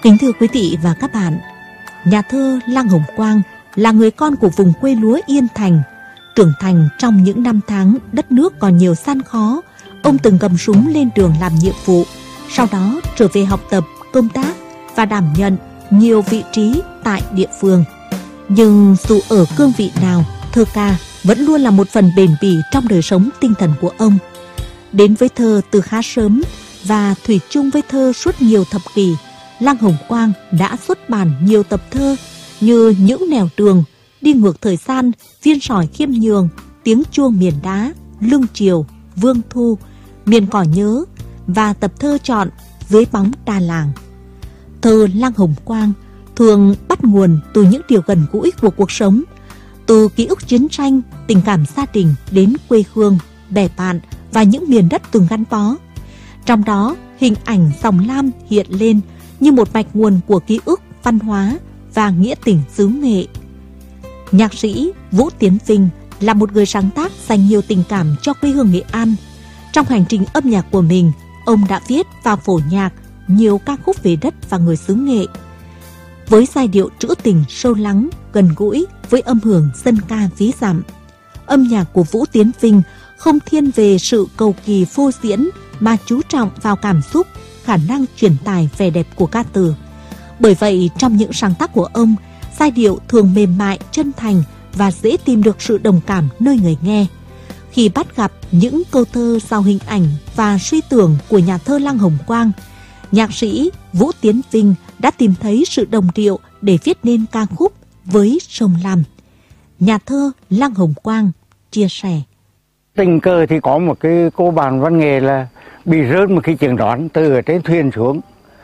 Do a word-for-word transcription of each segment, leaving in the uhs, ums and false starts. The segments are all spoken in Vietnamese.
Kính thưa quý vị và các bạn, nhà thơ Lăng Hồng Quang là người con của vùng quê lúa Yên Thành. Trưởng thành trong những năm tháng đất nước còn nhiều gian khó, ông từng cầm súng lên đường làm nhiệm vụ, sau đó trở về học tập, công tác và đảm nhận nhiều vị trí tại địa phương. Nhưng dù ở cương vị nào, thơ ca vẫn luôn là một phần bền bỉ trong đời sống tinh thần của ông. Đến với thơ từ khá sớm và thủy chung với thơ suốt nhiều thập kỷ, Lăng Hồng Quang đã xuất bản nhiều tập thơ như Những nẻo đường, Đi ngược thời gian, Viên sỏi khiêm nhường, Tiếng chuông miền đá, Lưng chiều, Vương thu, Miền cỏ nhớ và tập thơ chọn Dưới bóng đa làng. Thơ Lăng Hồng Quang thường bắt nguồn từ những điều gần gũi của cuộc sống, từ ký ức chiến tranh, tình cảm gia đình đến quê hương, bè bạn và những miền đất từng gắn bó. Trong đó, hình ảnh dòng lam hiện lên như một mạch nguồn của ký ức, văn hóa và nghĩa tình xứ Nghệ. Nhạc sĩ Vũ Tiến Vinh là một người sáng tác dành nhiều tình cảm cho quê hương Nghệ An. Trong hành trình âm nhạc của mình, ông đã viết và phổ nhạc nhiều ca khúc về đất và người xứ Nghệ. Với giai điệu trữ tình sâu lắng, gần gũi với âm hưởng dân ca ví dặm, âm nhạc của Vũ Tiến Vinh không thiên về sự cầu kỳ phô diễn mà chú trọng vào cảm xúc, khả năng truyền tải vẻ đẹp của ca từ. Bởi vậy, trong những sáng tác của ông, giai điệu thường mềm mại, chân thành và dễ tìm được sự đồng cảm nơi người nghe. Khi bắt gặp những câu thơ giàu hình ảnh và suy tưởng của nhà thơ Lăng Hồng Quang, nhạc sĩ Vũ Tiến Vinh đã tìm thấy sự đồng điệu để viết nên ca khúc Với sông Lam. Nhà thơ Lăng Hồng Quang chia sẻ: Tình cờ thì có một cái cô bạn văn nghệ là bị rớt một cái chiếc nón từ ở trên thuyền xuống.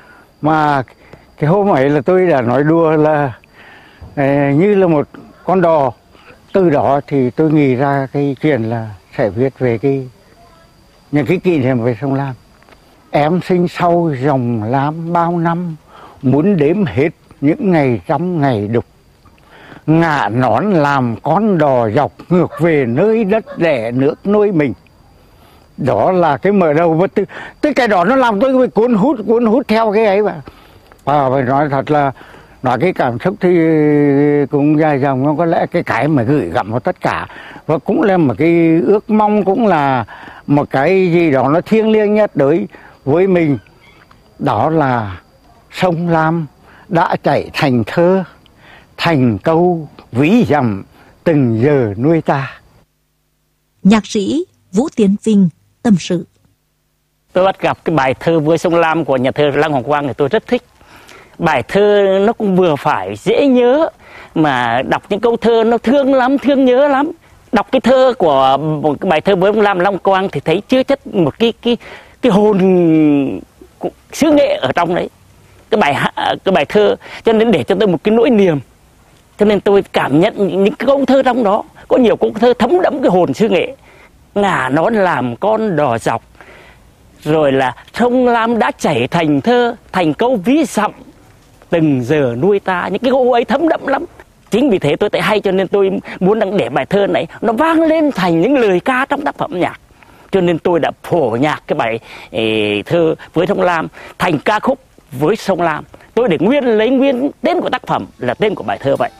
Mà cái hôm ấy là tôi đã nói đùa là eh, như là một con đò. Từ đó thì tôi nghĩ ra cái chuyện là sẽ viết về cái những cái kỷ niệm về sông Lam. Em sinh sau dòng Lam bao năm, muốn đếm hết những ngày trăm ngày đục. Ngả nón làm con đò dọc, ngược về nơi đất đẻ nước nuôi mình. Đó là cái mở đầu, và từ, từ cái đó nó làm tôi bị cuốn hút cuốn hút theo cái ấy. Và à, phải nói thật là nói cái cảm xúc thì cũng dài dòng, nó có lẽ cái cái mà gửi gắm vào tất cả, và cũng là một cái ước mong, cũng là một cái gì đó nó thiêng liêng nhất đối với mình. Đó là sông Lam đã chảy thành thơ, thành câu ví dặm từng giờ nuôi ta. Nhạc sĩ Vũ Tiến Vinh tâm sự: Tôi bắt gặp cái bài thơ Với sông Lam của nhà thơ Lăng Hồng Quang thì tôi rất thích. Bài thơ nó cũng vừa phải, dễ nhớ, mà đọc những câu thơ nó thương lắm, thương nhớ lắm. Đọc cái thơ của một cái bài thơ Với sông Lam Lăng Hồng Quang thì thấy chứa chất một cái cái cái hồn xứ Nghệ ở trong đấy. Cái bài cái bài thơ cho nên để cho tôi một cái nỗi niềm. Cho nên tôi cảm nhận những, những cái câu thơ trong đó, có nhiều câu thơ thấm đẫm cái hồn xứ Nghệ. Ngả nón làm con đò dọc, rồi là sông Lam đã chảy thành thơ, thành câu ví dặm từng giờ nuôi ta. Những cái câu ấy thấm đẫm lắm. Chính vì thế tôi thấy hay, cho nên tôi muốn đăng để bài thơ này nó vang lên thành những lời ca trong tác phẩm nhạc. Cho nên tôi đã phổ nhạc cái bài eh, thơ Với sông Lam thành ca khúc Với sông Lam. Tôi để nguyên lấy nguyên tên của tác phẩm là tên của bài thơ vậy.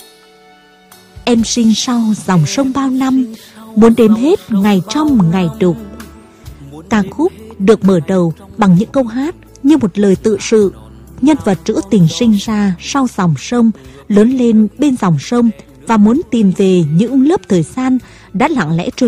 Em sinh sau dòng sông bao năm, muốn đếm hết ngày trong ngày đục. Ca khúc được mở đầu bằng những câu hát như một lời tự sự. Nhân vật trữ tình sinh ra sau dòng sông, lớn lên bên dòng sông và muốn tìm về những lớp thời gian đã lặng lẽ trôi